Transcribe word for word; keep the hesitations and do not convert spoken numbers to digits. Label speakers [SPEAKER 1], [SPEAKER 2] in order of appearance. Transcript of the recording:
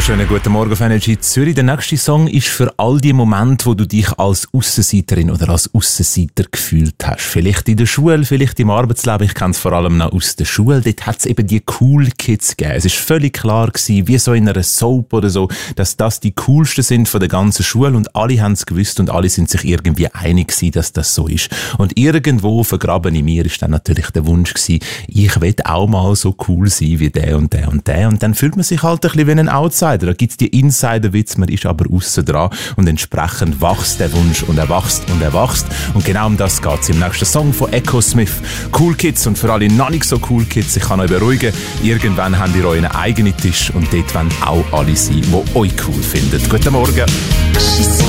[SPEAKER 1] Schönen guten Morgen auf Energy Zürich. Der nächste Song ist für all die Momente, wo du dich als Aussenseiterin oder als Aussenseiter gefühlt hast. Vielleicht in der Schule, vielleicht im Arbeitsleben. Ich kenne es vor allem noch aus der Schule. Dort hat es eben die Cool Kids gegeben. Es ist völlig klar gewesen, wie so in einer Soap oder so, dass das die coolsten sind von der ganzen Schule und alle haben es gewusst und alle sind sich irgendwie einig gewesen, dass das so ist. Und irgendwo vergraben in mir ist dann natürlich der Wunsch gewesen, ich will auch mal so cool sein wie der und der und der. Und dann fühlt man sich halt ein bisschen wie ein Outsider. Da gibt's die Insider-Witz, man ist aber aussen dran und entsprechend wächst der Wunsch und er wächst und er wächst. Und genau um das geht's im nächsten Song von Echo Smith. Cool Kids, und für alle noch nicht so cool Kids, ich kann euch beruhigen, irgendwann habt ihr euren eigenen Tisch und dort wollen auch alle sein, die euch cool finden. Guten Morgen.